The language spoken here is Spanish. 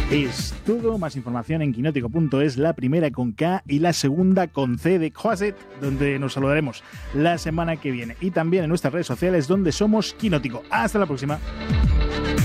Es todo, más información en quinótico.es, la primera con K y la segunda con C de Quaset, donde nos saludaremos la semana que viene. Y también en nuestras redes sociales, donde somos Quinótico. Hasta la próxima.